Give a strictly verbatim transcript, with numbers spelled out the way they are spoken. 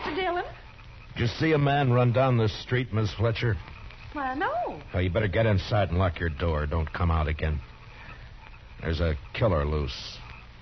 Mister Dillon? Did you see a man run down the street, Miss Fletcher? Well, no. Oh, you better get inside and lock your door. Don't come out again. There's a killer loose.